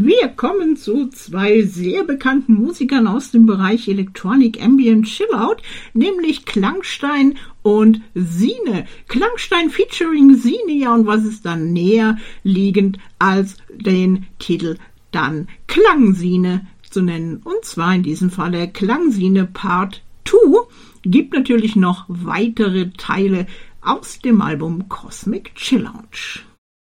Wir kommen zu zwei sehr bekannten Musikern aus dem Bereich Electronic Ambient Chillout, nämlich Klangstein und Sine. Klangstein featuring Sine, ja, und was ist dann näher liegend als den Titel dann Klangsine zu nennen, und zwar in diesem Fall Klangsine Part 2. Gibt natürlich noch weitere Teile aus dem Album Cosmic Chill Lounge.